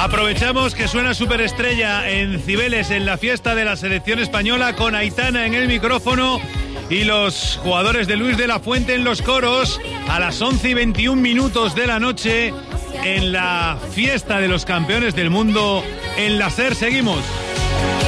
Aprovechamos que suena Superestrella en Cibeles, en la fiesta de la selección española, con Aitana en el micrófono y los jugadores de Luis de la Fuente en los coros, a las 11:21 de la noche, en la fiesta de los campeones del mundo en la SER. Seguimos.